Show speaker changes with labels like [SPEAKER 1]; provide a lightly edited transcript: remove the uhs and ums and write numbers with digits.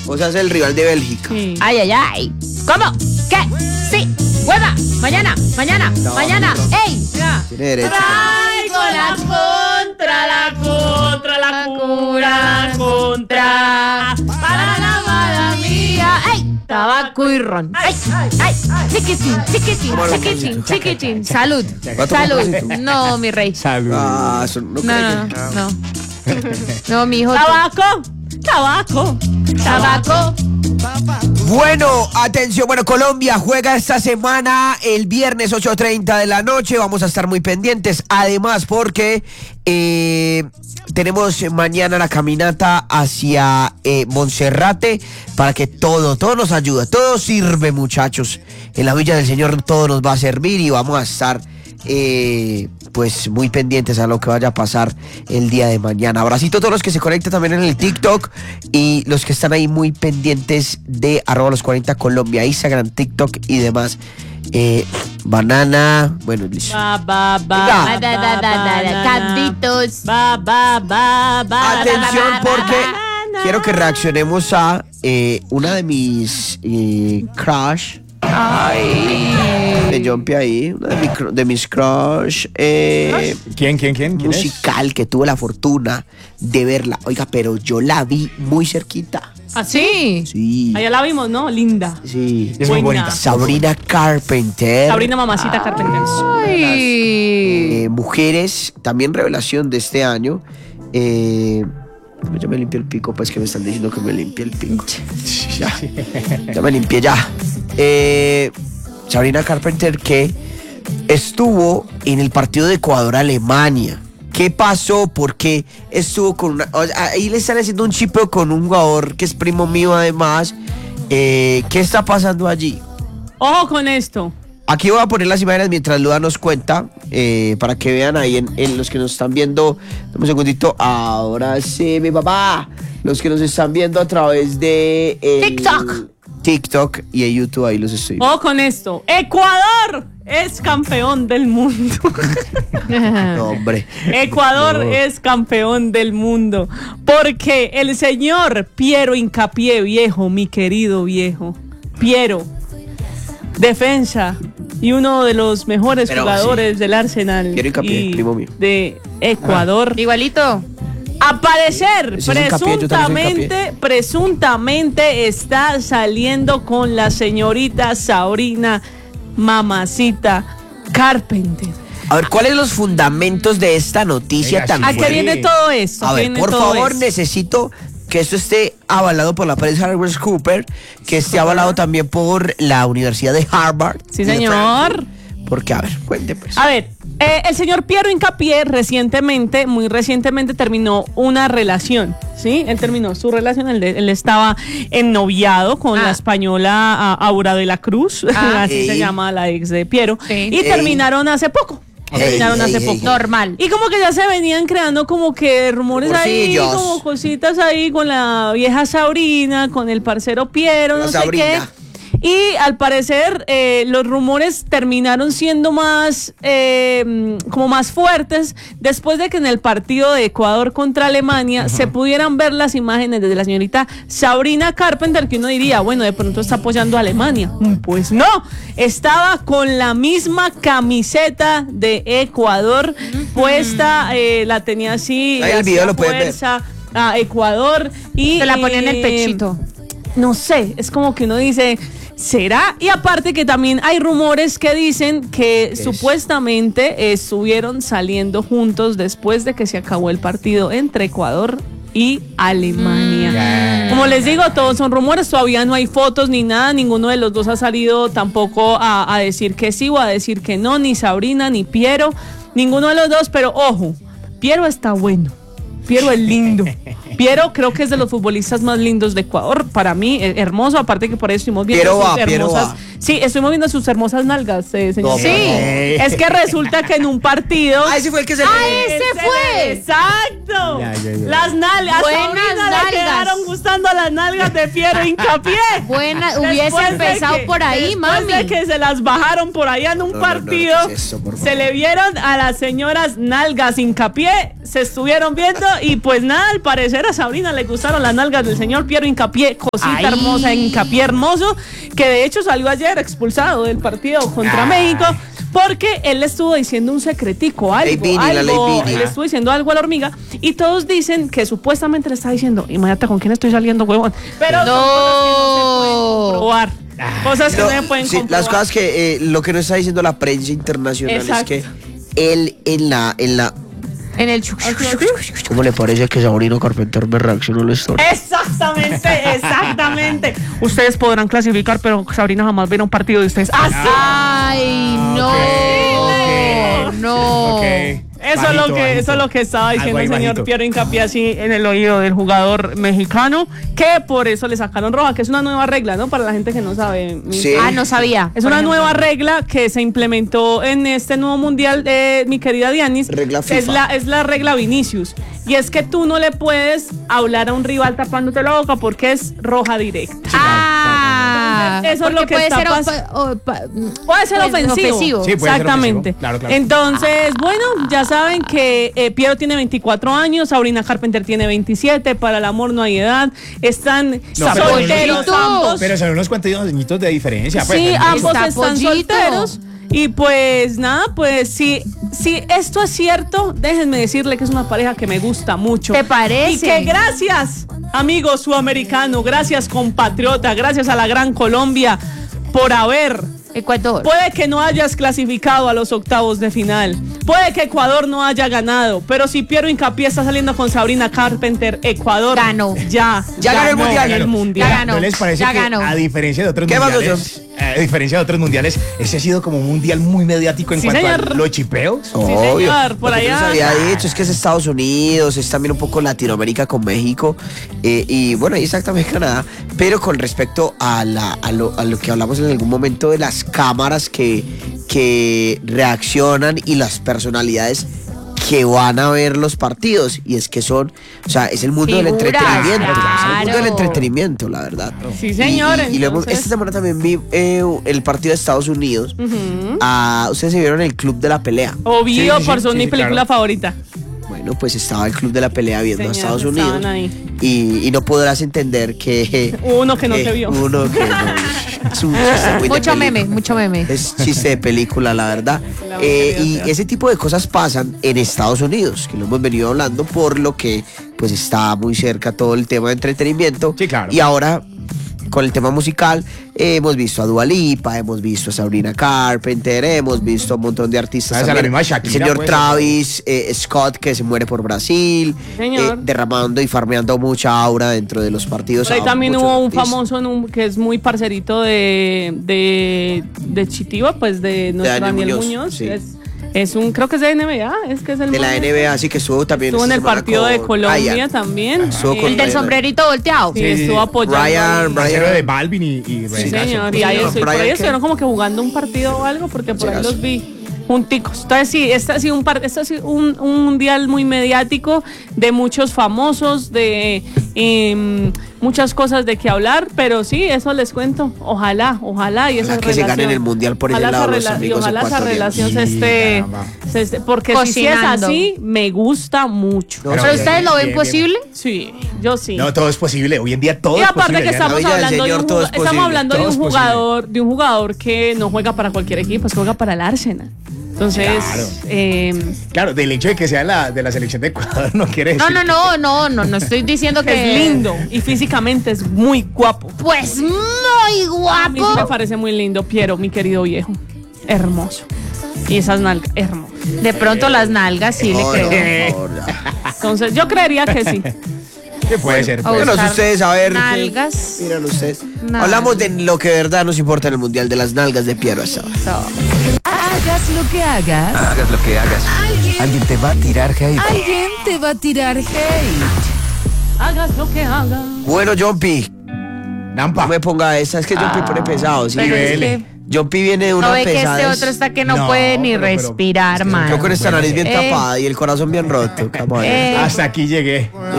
[SPEAKER 1] O sea, es el rival de Bélgica.
[SPEAKER 2] Sí. Ay. ¿Cómo? ¿Qué? Sí. ¡Hueva! Mañana. ¡Ey! Ya.
[SPEAKER 1] Tiene derecho.
[SPEAKER 2] Traigo la contra. Para la mala mía. ¡Ey! Tabaco y ron. ¡Ay! Chiquitín. Salud. No, mi rey.
[SPEAKER 3] Salud.
[SPEAKER 1] Eso no creo que-
[SPEAKER 2] No. No, mi hijo. Tabaco.
[SPEAKER 1] Bueno, atención, Colombia juega esta semana el viernes 8:30 de la noche, vamos a estar muy pendientes, además porque tenemos mañana la caminata hacia Monserrate para que todo nos ayuda, todo sirve, muchachos, en la Villa del Señor todo nos va a servir y vamos a estar pues muy pendientes a lo que vaya a pasar el día de mañana. Abracito a todos los que se conectan también en el TikTok y los que están ahí muy pendientes de @los40 Colombia, Instagram, TikTok y demás. Banana, bueno, listo.
[SPEAKER 2] Canditos.
[SPEAKER 1] Atención porque quiero que reaccionemos a una de mis crush. De Jumpy ahí, una de mis crush
[SPEAKER 3] ¿Quién
[SPEAKER 1] musical que tuve la fortuna de verla. Oiga, pero yo la vi muy cerquita.
[SPEAKER 2] ¿Ah, sí?
[SPEAKER 1] Sí.
[SPEAKER 2] Allá la vimos, ¿no? Linda.
[SPEAKER 1] Sí.
[SPEAKER 3] Es muy bonita.
[SPEAKER 1] Sabrina Carpenter.
[SPEAKER 2] Sabrina Mamacita Carpenter.
[SPEAKER 1] Mujeres, también revelación de este año. Ya me limpié el pico, pues que me están diciendo que me limpie el pico. Ya me limpié ya. Sabrina Carpenter, que estuvo en el partido de Ecuador-Alemania. ¿Qué pasó? ¿Por qué estuvo con una... ahí le están haciendo un chipeo con un jugador que es primo mío además. ¿Qué está pasando allí?
[SPEAKER 2] Ojo con esto.
[SPEAKER 1] Aquí voy a poner las imágenes mientras Luda nos cuenta, para que vean ahí en los que nos están viendo. Dame un segundito. Ahora sí, mi papá. Los que nos están viendo a través de TikTok y en YouTube, ahí los estoy viendo.
[SPEAKER 2] Ojo con esto. Ecuador es campeón del mundo.
[SPEAKER 1] No, hombre.
[SPEAKER 2] Ecuador es campeón del mundo. Porque el señor Piero Hincapié, viejo, mi querido viejo. Piero, defensa y uno de los mejores jugadores del Arsenal.
[SPEAKER 1] Piero Hincapié, primo mío.
[SPEAKER 2] De Ecuador.
[SPEAKER 4] Igualito.
[SPEAKER 2] A parecer,
[SPEAKER 1] Ese es Hincapié, yo también soy
[SPEAKER 2] presuntamente está saliendo con la señorita Sabrina Mamacita Carpenter.
[SPEAKER 1] A ver, ¿cuáles son los fundamentos de esta noticia tan
[SPEAKER 2] ¿A qué
[SPEAKER 1] fuerte?
[SPEAKER 2] viene todo esto?
[SPEAKER 1] A ver, por favor, necesito que esto esté avalado por la prensa Harvard Cooper, que esté avalado también por la Universidad de Harvard.
[SPEAKER 2] Sí, señor.
[SPEAKER 1] Porque, a ver, cuente pues.
[SPEAKER 2] A ver, el señor Piero Hincapié muy recientemente terminó una relación, ¿sí? Él terminó su relación, él estaba ennoviado con la española Aura de la Cruz, así se llama la ex de Piero, y terminaron hace poco. Normal. Y como que ya se venían creando como que rumores ahí, como cositas ahí con la vieja Sabrina, con el parcero Piero, no sé qué. Y al parecer los rumores terminaron siendo más como más fuertes después de que en el partido de Ecuador contra Alemania se pudieran ver las imágenes de la señorita Sabrina Carpenter, que uno diría, bueno, de pronto está apoyando a Alemania. Pues no, estaba con la misma camiseta de Ecuador puesta, la tenía así,
[SPEAKER 1] ahí el video lo pueden ver.
[SPEAKER 2] A Ecuador y
[SPEAKER 4] se la ponía en el pechito.
[SPEAKER 2] No sé, es como que uno dice, ¿será? Y aparte que también hay rumores que dicen que supuestamente estuvieron saliendo juntos después de que se acabó el partido entre Ecuador y Alemania. Como les digo, todos son rumores, todavía no hay fotos ni nada, ninguno de los dos ha salido tampoco a decir que sí o a decir que no, ni Sabrina ni Piero, ninguno de los dos, pero ojo, Piero está bueno. Piero es lindo. Piero creo que es de los futbolistas más lindos de Ecuador. Para mí, hermoso. Aparte que por eso estuvimos viendo sus hermosas Sí, estoy moviendo sus hermosas nalgas, señor.
[SPEAKER 1] No,
[SPEAKER 4] Sí.
[SPEAKER 2] Es que resulta que en un partido...
[SPEAKER 1] Ah, ese fue el que se
[SPEAKER 4] ese fue.
[SPEAKER 2] ¡Exacto!
[SPEAKER 3] Ya.
[SPEAKER 2] Las nalgas. A
[SPEAKER 4] Buenas
[SPEAKER 2] Sabrina
[SPEAKER 4] nalgas.
[SPEAKER 2] le quedaron gustando las nalgas de Piero Hincapié.
[SPEAKER 4] Buena,
[SPEAKER 2] Después
[SPEAKER 4] hubiese
[SPEAKER 2] de
[SPEAKER 4] empezado
[SPEAKER 2] que-
[SPEAKER 4] por ahí,
[SPEAKER 2] después
[SPEAKER 4] mami.
[SPEAKER 2] de que se las bajaron por allá en un
[SPEAKER 1] No,
[SPEAKER 2] partido,
[SPEAKER 1] ¿qué es eso, por favor?
[SPEAKER 2] se le vieron a las señoras nalgas Hincapié, se estuvieron viendo y pues nada, al parecer a Sabrina le gustaron las nalgas del señor Piero Hincapié, cosita
[SPEAKER 4] Ay.
[SPEAKER 2] hermosa, Hincapié hermoso, que de hecho salió ayer expulsado del partido contra México. Porque él le estuvo diciendo un secretico, algo,
[SPEAKER 1] Ley Bini, la Ley Bini.
[SPEAKER 2] le estuvo diciendo algo a la hormiga y todos dicen que supuestamente le está diciendo, imagínate con quién estoy saliendo, huevón. Pero son cosas que no se pueden comprobar. Cosas que no se pueden
[SPEAKER 1] sí,
[SPEAKER 2] comprobar.
[SPEAKER 1] las cosas que lo que nos está diciendo la prensa internacional
[SPEAKER 2] Exacto.
[SPEAKER 1] es que él en la
[SPEAKER 4] En el
[SPEAKER 1] ¿cómo le parece que Sabrina Carpenter me reaccionó a la historia?
[SPEAKER 2] Exactamente. Ustedes podrán clasificar, pero Sabrina jamás verá un partido de ustedes. ¡Así!
[SPEAKER 4] Ay, no.
[SPEAKER 3] ok.
[SPEAKER 4] No.
[SPEAKER 3] Ok.
[SPEAKER 2] Eso
[SPEAKER 3] Bajito,
[SPEAKER 2] es lo que estaba diciendo
[SPEAKER 3] Algo ahí
[SPEAKER 2] el señor
[SPEAKER 3] bajito.
[SPEAKER 2] Piero Hincapié así en el oído del jugador mexicano, que por eso le sacaron roja, que es una nueva regla, ¿no? Para la gente que no sabe.
[SPEAKER 1] Sí.
[SPEAKER 4] Ah, no sabía.
[SPEAKER 2] Es
[SPEAKER 4] Por
[SPEAKER 2] una
[SPEAKER 4] ejemplo.
[SPEAKER 2] nueva regla que se implementó en este nuevo mundial de mi querida Dianis.
[SPEAKER 1] Regla FIFA.
[SPEAKER 2] Es la regla Vinicius. Y es que tú no le puedes hablar a un rival tapándote la boca porque es roja directa.
[SPEAKER 4] Ah,
[SPEAKER 2] Entonces, eso es lo
[SPEAKER 4] porque
[SPEAKER 2] que está
[SPEAKER 4] puede
[SPEAKER 2] Puede ser
[SPEAKER 4] pues,
[SPEAKER 2] ofensivo.
[SPEAKER 3] Sí, puede ser
[SPEAKER 2] Exactamente.
[SPEAKER 3] ofensivo. Claro.
[SPEAKER 2] Entonces, bueno, ya saben que Piero tiene 24 años, Sabrina Carpenter tiene 27, para el amor no hay edad. Están
[SPEAKER 3] pero
[SPEAKER 2] solteros
[SPEAKER 4] no,
[SPEAKER 2] ambos.
[SPEAKER 3] Pero son unos cuantos añitos de diferencia. Pues,
[SPEAKER 2] Sí,
[SPEAKER 3] ¿no?
[SPEAKER 2] ambos
[SPEAKER 4] Está
[SPEAKER 2] están
[SPEAKER 4] pollito.
[SPEAKER 2] solteros. Y pues nada, pues si esto es cierto, déjenme decirle que es una pareja que me gusta mucho.
[SPEAKER 4] ¿Te parece?
[SPEAKER 2] Y que gracias, amigo sudamericano, gracias compatriota, gracias a la gran Colombia por haber.
[SPEAKER 4] Ecuador.
[SPEAKER 2] Puede que no hayas clasificado a los octavos de final. Puede que Ecuador no haya ganado. Pero si Piero Hincapié está saliendo con Sabrina Carpenter, Ecuador
[SPEAKER 4] Ganó.
[SPEAKER 2] Ya
[SPEAKER 1] ganó el mundial.
[SPEAKER 2] el mundial.
[SPEAKER 4] Ya ganó.
[SPEAKER 3] ¿No les parece
[SPEAKER 4] Ya
[SPEAKER 3] que
[SPEAKER 4] ganó.
[SPEAKER 3] a diferencia de otros
[SPEAKER 1] ¿Qué pasó,
[SPEAKER 3] mundiales, a diferencia de otros mundiales, ese ha sido como un mundial muy mediático en
[SPEAKER 2] Sí,
[SPEAKER 3] cuanto
[SPEAKER 2] señor.
[SPEAKER 3] a los chipeos?
[SPEAKER 2] señor, por
[SPEAKER 1] Lo que yo
[SPEAKER 2] allá.
[SPEAKER 1] les había dicho es que es Estados Unidos, es también un poco Latinoamérica con México y bueno, ahí exactamente Canadá. Pero con respecto a lo que hablamos en algún momento de las cámaras que reaccionan y las personalidades que van a ver los partidos, y es que son, o sea, es el mundo del
[SPEAKER 4] Figuras,
[SPEAKER 1] entretenimiento, es el mundo del
[SPEAKER 4] claro.
[SPEAKER 1] entretenimiento, la verdad.
[SPEAKER 2] Sí, señor,
[SPEAKER 1] Y lo hemos-
[SPEAKER 2] entonces-
[SPEAKER 1] esta semana también vi el partido de Estados Unidos. Ustedes se vieron el Club de la Pelea.
[SPEAKER 2] Obvio,
[SPEAKER 3] Sí, sí,
[SPEAKER 2] por
[SPEAKER 3] sí,
[SPEAKER 2] ser
[SPEAKER 3] sí,
[SPEAKER 2] mi
[SPEAKER 3] sí,
[SPEAKER 2] película
[SPEAKER 3] claro.
[SPEAKER 2] favorita.
[SPEAKER 1] Bueno, pues estaba el Club de la Pelea viendo a
[SPEAKER 2] Señor,
[SPEAKER 1] Estados
[SPEAKER 2] estaban
[SPEAKER 1] Unidos
[SPEAKER 2] ahí.
[SPEAKER 1] y no podrás entender que
[SPEAKER 2] Uno que no te vio.
[SPEAKER 1] uno que no. Es un chiste muy de
[SPEAKER 4] Mucho meme,
[SPEAKER 1] película.
[SPEAKER 4] mucho meme.
[SPEAKER 1] Es chiste de película, la verdad.
[SPEAKER 2] La verdad,
[SPEAKER 1] Y
[SPEAKER 2] Sebastián.
[SPEAKER 1] ese tipo de cosas pasan en Estados Unidos, que lo hemos venido hablando por lo que pues está muy cerca todo el tema de entretenimiento.
[SPEAKER 3] Sí, claro.
[SPEAKER 1] Y ahora con el tema musical hemos visto a Dua Lipa, hemos visto a Sabrina Carpenter, hemos visto a un montón de artistas
[SPEAKER 3] Ah, esa
[SPEAKER 1] también.
[SPEAKER 3] la misma Shakira,
[SPEAKER 1] el señor
[SPEAKER 3] pues,
[SPEAKER 1] Travis Scott, que se muere por Brasil,
[SPEAKER 2] Señor.
[SPEAKER 1] derramando y farmeando mucha aura dentro de los partidos.
[SPEAKER 2] Por ahí
[SPEAKER 1] a
[SPEAKER 2] también
[SPEAKER 1] muchos
[SPEAKER 2] hubo un
[SPEAKER 1] artistas.
[SPEAKER 2] famoso que es muy parcerito de Chitiba, pues de nuestro
[SPEAKER 1] Daniel
[SPEAKER 2] Daniel
[SPEAKER 1] Muñoz,
[SPEAKER 2] Muñoz.
[SPEAKER 1] sí.
[SPEAKER 2] Es un, creo que es de NBA, es que es el
[SPEAKER 1] De la
[SPEAKER 2] más-
[SPEAKER 1] NBA, así que estuvo también.
[SPEAKER 2] Estuvo en
[SPEAKER 1] esta
[SPEAKER 2] el
[SPEAKER 1] semana
[SPEAKER 2] partido de
[SPEAKER 1] con
[SPEAKER 2] Colombia
[SPEAKER 1] Ryan.
[SPEAKER 2] también.
[SPEAKER 1] Estuvo con
[SPEAKER 4] El del
[SPEAKER 1] Ryan.
[SPEAKER 4] sombrerito volteado.
[SPEAKER 2] Sí,
[SPEAKER 3] Sí, sí,
[SPEAKER 2] estuvo
[SPEAKER 3] sí.
[SPEAKER 2] apoyando.
[SPEAKER 1] Ryan,
[SPEAKER 3] Parcero de Balvin y
[SPEAKER 2] Sí,
[SPEAKER 3] Rey
[SPEAKER 2] señor.
[SPEAKER 3] Gazo.
[SPEAKER 2] Y ahí
[SPEAKER 1] Sí,
[SPEAKER 2] por
[SPEAKER 1] Brian,
[SPEAKER 2] ahí
[SPEAKER 1] ¿qué?
[SPEAKER 2] estuvieron como que jugando un partido o algo, porque por ahí
[SPEAKER 1] Llegazo.
[SPEAKER 2] los vi junticos. Entonces sí, este ha sido un mundial muy mediático, de muchos famosos, de muchas cosas de qué hablar, pero sí, eso les cuento. Ojalá y esa
[SPEAKER 1] Ojalá que se ganen el mundial por ese
[SPEAKER 2] ojalá
[SPEAKER 1] lado
[SPEAKER 2] esa
[SPEAKER 1] los
[SPEAKER 2] rela- y
[SPEAKER 1] amigos
[SPEAKER 2] ojalá esa
[SPEAKER 1] ecuatorianos.
[SPEAKER 2] relación
[SPEAKER 3] Sí, caramba.
[SPEAKER 2] porque si es
[SPEAKER 4] Cocinando.
[SPEAKER 2] así, me gusta mucho.
[SPEAKER 1] No,
[SPEAKER 4] ¿Pero
[SPEAKER 3] bien,
[SPEAKER 4] ustedes lo ven
[SPEAKER 3] bien,
[SPEAKER 4] posible?
[SPEAKER 2] Sí, yo sí.
[SPEAKER 3] No, todo es posible. Hoy en día todo
[SPEAKER 2] Y
[SPEAKER 3] es
[SPEAKER 2] aparte
[SPEAKER 3] posible.
[SPEAKER 2] que
[SPEAKER 3] ya
[SPEAKER 2] estamos
[SPEAKER 1] la vida del
[SPEAKER 2] hablando,
[SPEAKER 1] Señor, todo es
[SPEAKER 2] estamos
[SPEAKER 1] posible.
[SPEAKER 2] hablando
[SPEAKER 3] Todo
[SPEAKER 2] de
[SPEAKER 3] es
[SPEAKER 2] un
[SPEAKER 3] posible.
[SPEAKER 2] jugador que no juega para cualquier equipo, es que juega para el Arsenal. Entonces,
[SPEAKER 3] Claro. Claro, del hecho de que sea de la selección de Ecuador no quiere decir.
[SPEAKER 4] No estoy diciendo
[SPEAKER 2] que
[SPEAKER 4] que
[SPEAKER 2] es lindo y físicamente es muy guapo.
[SPEAKER 4] Pues muy
[SPEAKER 2] A mí sí me
[SPEAKER 4] guapo.
[SPEAKER 2] parece muy lindo, Piero, mi querido viejo. Hermoso. Y esas nalgas, hermoso.
[SPEAKER 4] De pronto las nalgas sí le
[SPEAKER 1] No,
[SPEAKER 4] creo.
[SPEAKER 1] no, no.
[SPEAKER 2] Entonces, yo creería que sí.
[SPEAKER 3] Que puede ser.
[SPEAKER 4] a
[SPEAKER 3] puede ser.
[SPEAKER 1] Bueno,
[SPEAKER 4] buscar
[SPEAKER 1] ustedes a ver.
[SPEAKER 4] nalgas.
[SPEAKER 1] Miren ustedes.
[SPEAKER 4] Nalgas.
[SPEAKER 1] Hablamos de lo que de verdad nos importa en el mundial, de las nalgas de Piero esta hora.
[SPEAKER 5] Hagas lo que hagas,
[SPEAKER 6] Hagas lo que hagas. Alguien te va a tirar hate.
[SPEAKER 5] alguien te va a tirar hate.
[SPEAKER 2] Hagas lo que hagas.
[SPEAKER 1] Bueno, John P.,
[SPEAKER 3] Nampa.
[SPEAKER 1] No me ponga esa, es que John P pone pesado. Sí.
[SPEAKER 4] Pero es
[SPEAKER 3] Vele.
[SPEAKER 4] que
[SPEAKER 1] John P viene de una
[SPEAKER 4] no ve que
[SPEAKER 1] pesada.
[SPEAKER 4] este otro está que no
[SPEAKER 3] No,
[SPEAKER 4] puede ni
[SPEAKER 3] pero-
[SPEAKER 4] respirar, man.
[SPEAKER 1] Yo con esta nariz bien
[SPEAKER 4] Eh.
[SPEAKER 1] tapada y el corazón bien roto. Come on.
[SPEAKER 4] Eh.
[SPEAKER 3] Hasta aquí llegué.